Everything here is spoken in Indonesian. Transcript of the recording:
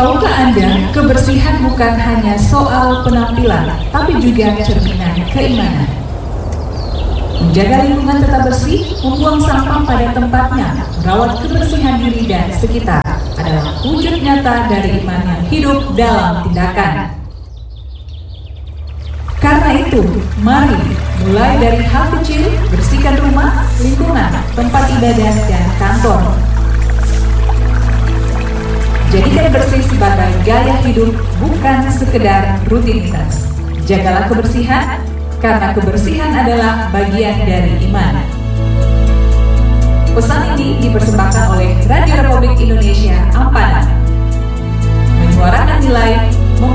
Tahukah Anda, kebersihan bukan hanya soal penampilan, tapi juga cerminan keimanan. Menjaga lingkungan tetap bersih, membuang sampah pada tempatnya, merawat kebersihan diri dan sekitar adalah wujud nyata dari iman yang hidup dalam tindakan. Karena itu, mari mulai dari hal kecil, bersihkan rumah, lingkungan, tempat ibadah, dan kantor. Jadikan bersih sebagai gaya hidup, bukan sekedar rutinitas. Jagalah kebersihan, karena kebersihan adalah bagian dari iman. Pesan ini dipersembahkan oleh Radio Republik Indonesia Ampana, menyuarakan nilai